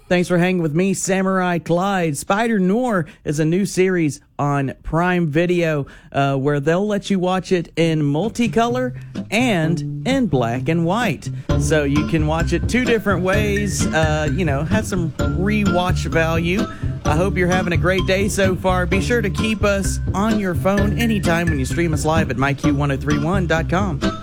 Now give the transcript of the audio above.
Thanks for hanging with me, Samurai Clyde. Spider Noir is a new series on Prime Video where they'll let you watch it in multicolor and in black and white. So you can watch it two different ways, has some rewatch value. I hope you're having a great day so far. Be sure to keep us on your phone anytime when you stream us live at myq1031.com.